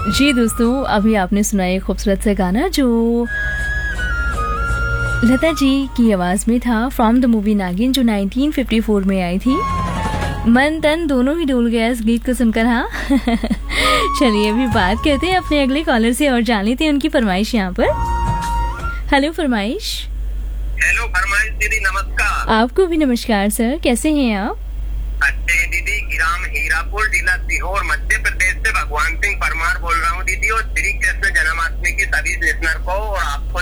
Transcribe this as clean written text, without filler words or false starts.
जी दोस्तों, अभी आपने सुना एक खूबसूरत सा गाना जो लता जी की आवाज़ में था, फ्रॉम द मूवी नागिन, जो 1954 में आई थी। मन तन दोनों ही डोल गया इस गीत को सुनकर। हाँ चलिए अभी बात करते हैं अपने अगले कॉलर से और जान लेते हैं उनकी फरमाइश यहाँ पर। हेलो फरमाइश। हेलो फरमाइश दीदी, नमस्कार। आपको भी नमस्कार सर, कैसे हैं आप? अच्छे दीदी, ग्राम हीरापुर, जिला सीहोर, मध्य प्रदेश से भगवान सिंह परमार बोल रहा हूँ दीदी। और श्री कृष्ण जन्माष्टमी की सभी लिसनर को और आपको